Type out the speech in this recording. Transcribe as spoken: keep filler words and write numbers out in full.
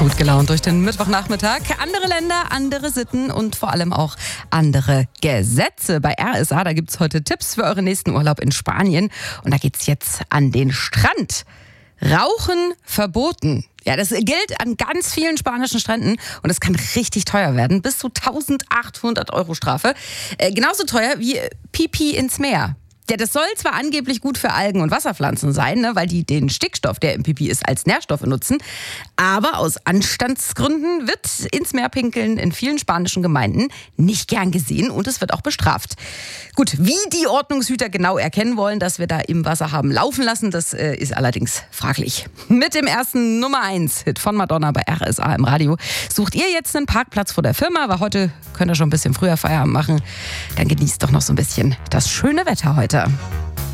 Gut gelaunt durch den Mittwochnachmittag. Andere Länder, andere Sitten und vor allem auch andere Gesetze. Bei R S A, da gibt's heute Tipps für euren nächsten Urlaub in Spanien. Und da geht's jetzt an den Strand. Rauchen verboten. Ja, das gilt an ganz vielen spanischen Stränden und es kann richtig teuer werden. Bis zu eintausendachthundert Euro Strafe. Äh, genauso teuer wie Pipi ins Meer. Ja, das soll zwar angeblich gut für Algen und Wasserpflanzen sein, ne, weil die den Stickstoff, der im Pipi ist, als Nährstoffe nutzen. Aber aus Anstandsgründen wird ins Meer pinkeln in vielen spanischen Gemeinden nicht gern gesehen und es wird auch bestraft. Gut, wie die Ordnungshüter genau erkennen wollen, dass wir da im Wasser haben laufen lassen, das äh, ist allerdings fraglich. Mit dem ersten Nummer eins Hit von Madonna bei R S A im Radio sucht ihr jetzt einen Parkplatz vor der Firma, aber heute könnt ihr schon ein bisschen früher Feierabend machen. Dann genießt doch noch so ein bisschen das schöne Wetter heute.